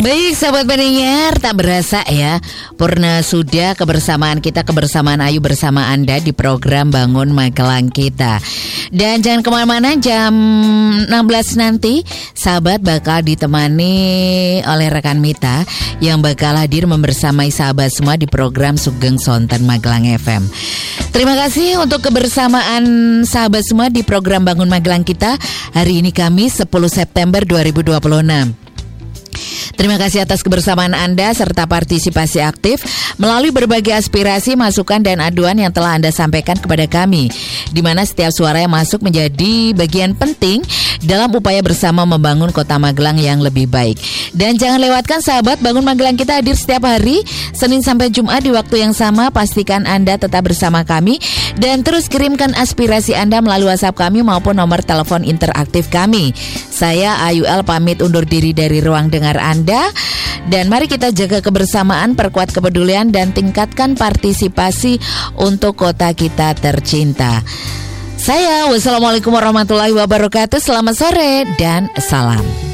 Baik sahabat pendengar, tak berasa ya purna sudah kebersamaan kita, kebersamaan Ayu bersama Anda di program Bangun Magelang kita. Dan jangan kemana-mana, jam 16 nanti sahabat bakal ditemani oleh rekan Mita yang bakal hadir membersamai sahabat semua di program Sugeng Sonten Magelang FM. Terima kasih untuk kebersamaan sahabat semua di program Bangun Magelang kita. Hari ini Kamis 10 September 2026. Terima kasih atas kebersamaan Anda serta partisipasi aktif melalui berbagai aspirasi, masukan dan aduan yang telah Anda sampaikan kepada kami, di mana setiap suara yang masuk menjadi bagian penting dalam upaya bersama membangun Kota Magelang yang lebih baik. Dan jangan lewatkan sahabat, Bangun Magelang kita hadir setiap hari Senin sampai Jumat di waktu yang sama. Pastikan Anda tetap bersama kami dan terus kirimkan aspirasi Anda melalui WhatsApp kami maupun nomor telepon interaktif kami. Saya Ayu L pamit undur diri dari ruang dengar Anda. Dan mari kita jaga kebersamaan, perkuat kepedulian dan tingkatkan partisipasi untuk kota kita tercinta. Saya wassalamualaikum warahmatullahi wabarakatuh. Selamat sore dan salam.